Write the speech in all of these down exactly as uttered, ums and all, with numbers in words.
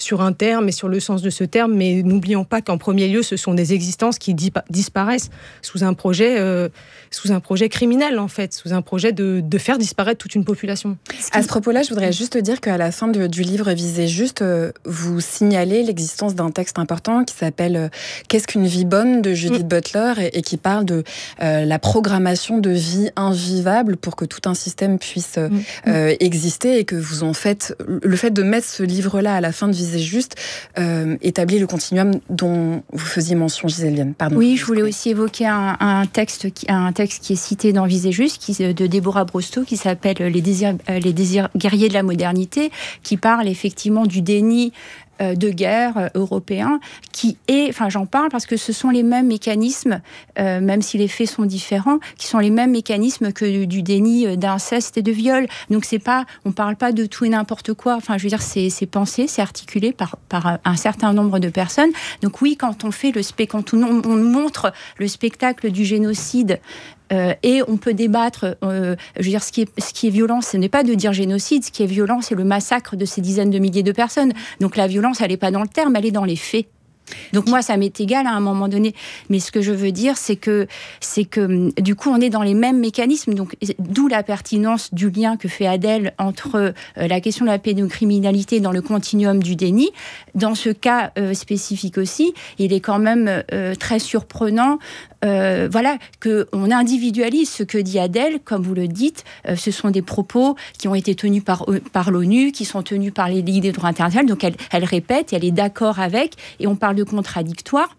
sur un terme et sur le sens de ce terme, mais n'oublions pas qu'en premier lieu, ce sont des existences qui di- disparaissent sous un projet, euh, sous un projet criminel, en fait, sous un projet de, de faire disparaître toute une population. À ce propos-là, je voudrais juste dire qu'à la fin de, du livre Visez juste, euh, vous signalez l'existence d'un texte important qui s'appelle euh, « Qu'est-ce qu'une vie bonne ?» de Judith mmh. Butler et, et qui parle de euh, la programmation de vie invivable pour que tout un système puisse euh, mmh. euh, exister et que vous en faites... Le fait de mettre ce livre-là à la fin de Visez juste euh, établit le continuum dont vous faisiez mention, Gisèle Vienne. Pardon. Oui, je voulais aussi évoquer un, un, texte qui, un texte qui est cité dans Visez juste, qui, de Déborah Brostow, qui s'appelle « Les désirs, euh, les désirs guerriers de la modernité », qui parle effectivement du déni de guerre européen, qui est, enfin j'en parle parce que ce sont les mêmes mécanismes, euh, même si les faits sont différents, qui sont les mêmes mécanismes que du, du déni d'inceste et de viol. Donc c'est pas, on parle pas de tout et n'importe quoi. Enfin je veux dire, c'est, c'est pensé, c'est articulé par, par un certain nombre de personnes. Donc oui, quand on fait le spé, quand on, on montre le spectacle du génocide. Euh, et on peut débattre, euh, je veux dire, ce qui, est, ce qui est violent, ce n'est pas de dire génocide, ce qui est violent, c'est le massacre de ces dizaines de milliers de personnes. Donc la violence, elle n'est pas dans le terme, elle est dans les faits. Donc moi, ça m'est égal à un moment donné. Mais ce que je veux dire, c'est que, c'est que du coup, on est dans les mêmes mécanismes. Donc, d'où la pertinence du lien que fait Adèle entre euh, la question de la pédocriminalité dans le continuum du déni. Dans ce cas euh, spécifique aussi, il est quand même euh, très surprenant euh, voilà, qu'on individualise ce que dit Adèle. Comme vous le dites, euh, ce sont des propos qui ont été tenus par, euh, par l'ONU, qui sont tenus par les ligues des droits internationaux. Donc, elle, elle répète, elle est d'accord avec, et on parle de contradictoire.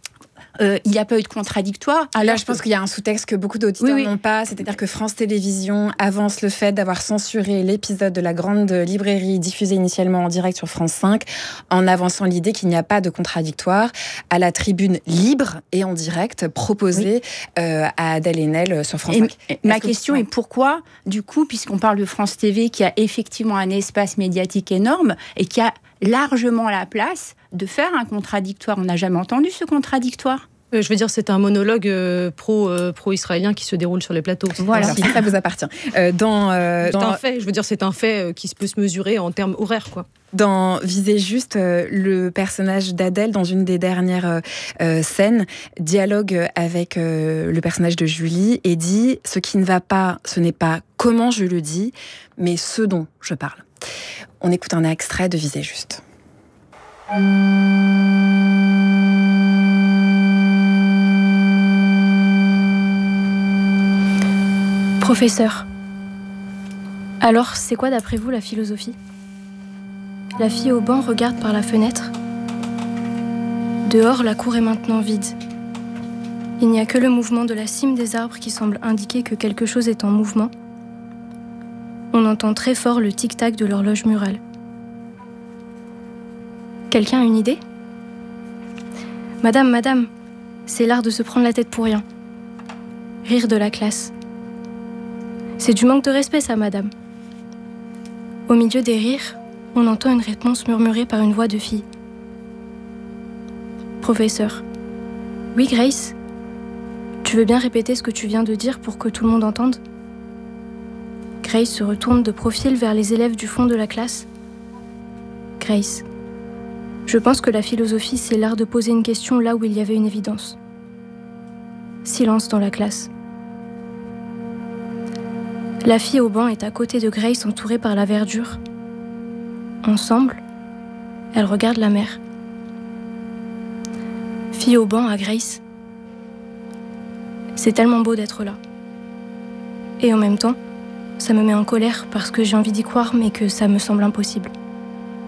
Euh, il n'y a pas eu de contradictoire. Alors là, je pense qu'il y a un sous-texte que beaucoup d'auditeurs oui, oui. n'ont pas, c'est-à-dire que France Télévisions avance le fait d'avoir censuré l'épisode de la Grande Librairie diffusé initialement en direct sur France cinq, en avançant l'idée qu'il n'y a pas de contradictoire à la tribune libre et en direct proposée oui. euh, à Adèle Haenel sur France cinq. Et ma question est pourquoi, du coup, puisqu'on parle de France T V qui a effectivement un espace médiatique énorme et qui a largement la place de faire un contradictoire. On n'a jamais entendu ce contradictoire. Euh, je veux dire, c'est un monologue euh, pro, euh, pro-israélien qui se déroule sur les plateaux. Voilà, si ça vous appartient. Euh, dans, euh, c'est dans... un fait, je veux dire, c'est un fait euh, qui peut se mesurer en termes horaires, quoi. Dans Visez juste, euh, le personnage d'Adèle, dans une des dernières euh, scènes, dialogue avec euh, le personnage de Julie et dit « Ce qui ne va pas, ce n'est pas comment je le dis, mais ce dont je parle ». On écoute un extrait de Visez juste. Professeur, alors c'est quoi d'après vous la philosophie ? La fille au banc regarde par la fenêtre. Dehors, la cour est maintenant vide. Il n'y a que le mouvement de la cime des arbres qui semble indiquer que quelque chose est en mouvement. On entend très fort le tic-tac de l'horloge murale. Quelqu'un a une idée ? Madame, madame, c'est l'art de se prendre la tête pour rien. Rire de la classe. C'est du manque de respect, ça, madame. Au milieu des rires, on entend une réponse murmurée par une voix de fille. Professeur. Oui, Grace ? Tu veux bien répéter ce que tu viens de dire pour que tout le monde entende ? Grace se retourne de profil vers les élèves du fond de la classe. Grace. Je pense que la philosophie, c'est l'art de poser une question là où il y avait une évidence. Silence dans la classe. La fille au banc est à côté de Grace, entourée par la verdure. Ensemble, elles regardent la mer. Fille au banc à Grace. C'est tellement beau d'être là. Et en même temps, ça me met en colère parce que j'ai envie d'y croire, mais que ça me semble impossible.